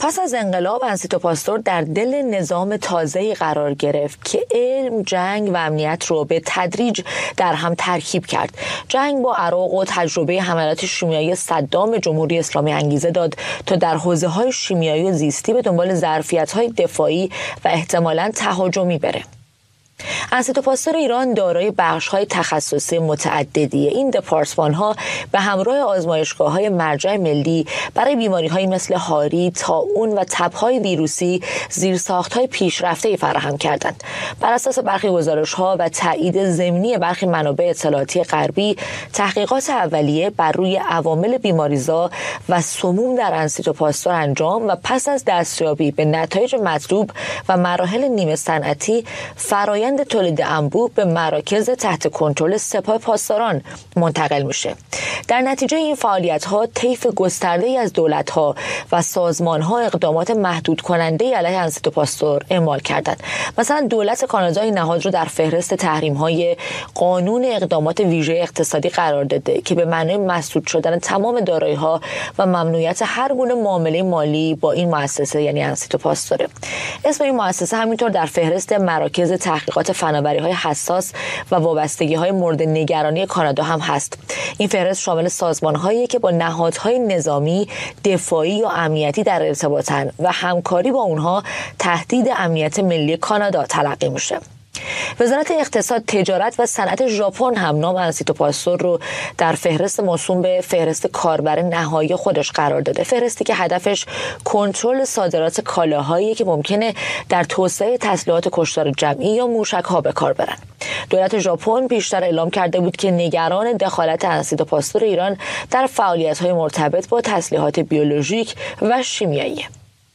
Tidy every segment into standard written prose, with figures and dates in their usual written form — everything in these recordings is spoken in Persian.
پس از انقلاب انسیتو پاستور در دل نظام تازه‌ای قرار گرفت که علم، جنگ و امنیت رو به تدریج در هم ترکیب کرد. جنگ با عراق و تجربه حملات شیمیایی صدام جمهوری اسلامی انگیزه داد تا در حوزه‌های شیمیایی و زیستی به دنبال ظرفیت‌های دفاعی و احتمالاً تهاجمی بره. انسیتو پاستور ایران دارای بخش‌های تخصصی متعددیه. این دپارتمان‌ها به همراه آزمایشگاه‌های مرجع ملی برای بیماری‌هایی مثل هاری، طاعون و تب‌های ویروسی زیرساخت‌های پیشرفته‌ای فراهم کردند. بر اساس برخی گزارش‌ها و تایید ضمنی برخی منابع اطلاعاتی غربی، تحقیقات اولیه بر روی عوامل بیماریزا و سموم در انسیتو پاستور انجام و پس از دستیابی به نتایج مطلوب و مراحل نیمه صنعتی، فرآیند تولید انبوه به مراکز تحت کنترل سپاه پاسداران منتقل میشه. در نتیجه این فعالیت‌ها طیف گسترده‌ای از دولت‌ها و سازمان‌ها اقدامات محدود کننده علیه انسیتو پاستور اعمال کردند. مثلا دولت کانادا این نهاد رو در فهرست تحریم‌های قانون اقدامات ویژه اقتصادی قرار داده که به معنای مسدود شدن تمام دارایی‌ها و ممنوعیت هر گونه معامله مالی با این مؤسسه یعنی انسیتو پاستور. اسم این مؤسسه همینطور در فهرست مراکز تحقیقات فناوری‌های حساس و وابستگی‌های مورد نگرانی کانادا هم هست. این فهرست شامل سازمان‌هایی که با نهادهای نظامی، دفاعی یا امنیتی در ارتباطن و همکاری با اونها تهدید امنیت ملی کانادا تلقی میشه. وزارت اقتصاد، تجارت و صنعت ژاپن هم نام انسیتو پاستور رو در فهرست موسوم به فهرست کاربر نهایی خودش قرار داده. فهرستی که هدفش کنترل صادرات کالاهایی که ممکنه در توسعه تسلیحات کشتار جمعی یا موشک‌ها به کار برن. دولت ژاپن پیشتر اعلام کرده بود که نگران دخالت انسیتو پاستور ایران در فعالیت‌های مرتبط با تسلیحات بیولوژیک و شیمیایی.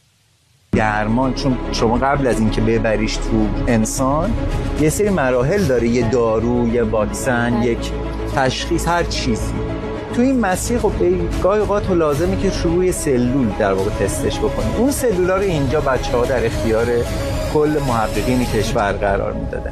درمان، چون شما قبل از اینکه ببریش تو انسان یه سری مراحل داره، یه دارو، یه واکسن، یک تشخیص، هر چیزی تو این مسیر. خب گاهی اوقات لازمه که روی سلول در واقع تستش بکنید. اون سلولا رو اینجا بچه‌ها در اختیار کل محققین کشور قرار میدادن.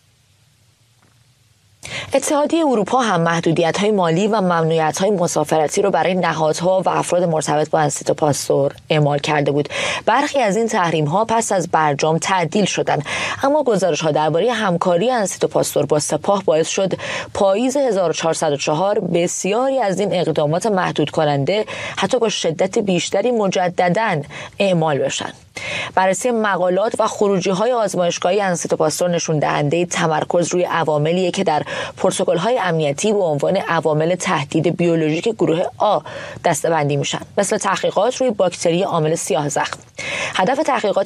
اتحادیه اروپا هم محدودیت‌های مالی و ممنوعیت‌های مسافرتی رو برای نهادها و افراد مرتبط با انسیتو پاستور اعمال کرده بود. برخی از این تحریم‌ها پس از برجام تعدیل شدند، اما گزارش‌ها درباره همکاری انسیتو پاستور با سپاه باعث شد پاییز 1404 بسیاری از این اقدامات محدود کننده حتی با شدت بیشتری مجدداً اعمال بشن. بررسی مقالات و خروجی‌های آزمایشگاهی انسیتو پاستور نشون دهنده تمرکز روی عواملی که در پروتکل‌های امنیتی به عنوان عوامل تهدید بیولوژیک گروه آ دسته‌بندی میشن، مثل تحقیقات روی باکتری عامل سیاه زخم. هدف تحقیقات